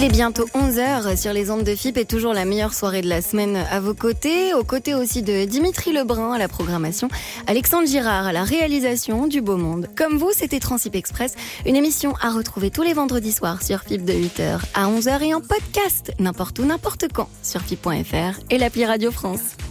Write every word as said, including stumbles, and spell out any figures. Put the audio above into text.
Il est bientôt onze heures sur les ondes de F I P et toujours la meilleure soirée de la semaine à vos côtés. Aux côtés aussi de Dimitri Lebrun à la programmation, Alexandre Girard à la réalisation du Beau Monde. Comme vous, c'était Transip Express, une émission à retrouver tous les vendredis soirs sur F I P de huit heures à onze heures et en podcast n'importe où, n'importe quand sur F I P point F R et l'appli Radio France.